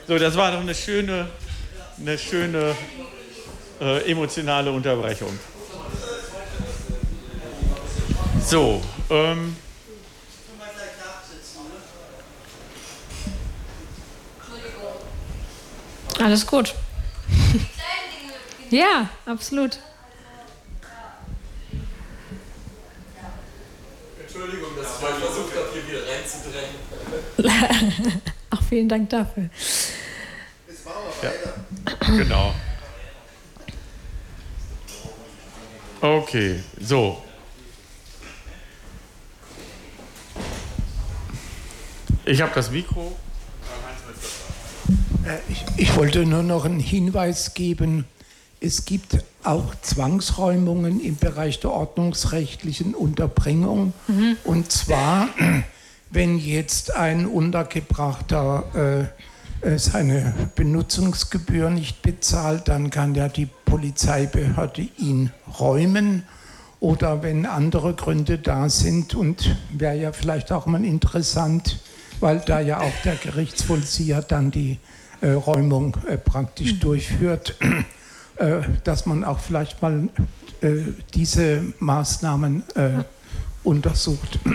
So, das war doch eine schöne emotionale Unterbrechung. So, alles gut. Ja, absolut. Entschuldigung, dass ich mal versucht habe, hier wieder reinzudrängen. Auch vielen Dank dafür. Es war aber weiter. genau. Okay, so. Ich habe das Mikro. Ich wollte nur noch einen Hinweis geben. Es gibt auch Zwangsräumungen im Bereich der ordnungsrechtlichen Unterbringung. Und zwar, wenn jetzt ein Untergebrachter seine Benutzungsgebühr nicht bezahlt, dann kann ja die Polizeibehörde ihn räumen. Oder wenn andere Gründe da sind, und wäre ja vielleicht auch mal interessant, weil da ja auch der Gerichtsvollzieher dann die Räumung praktisch durchführt, dass man auch vielleicht mal diese Maßnahmen untersucht.